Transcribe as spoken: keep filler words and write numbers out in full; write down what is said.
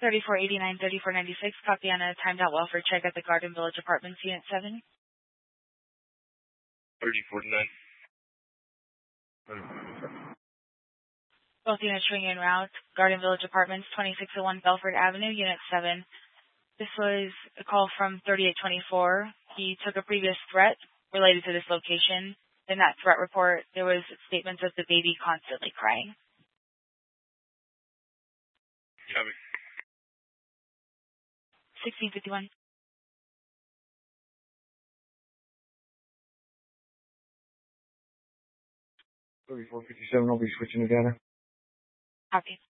thirty-four eighty-nine, thirty-four ninety-six, copy on a timed out welfare check at the Garden Village Apartments, Unit seven. thirty forty-nine. Both units ring en route. Garden Village Apartments, twenty-six oh one Belford Avenue, Unit seven. This was a call from thirty-eight twenty-four. He took a previous threat related to this location. In that threat report, there was statements of the baby constantly crying. Copy. sixteen fifty-one. thirty-four fifty-seven, I'll be switching to data. Copy.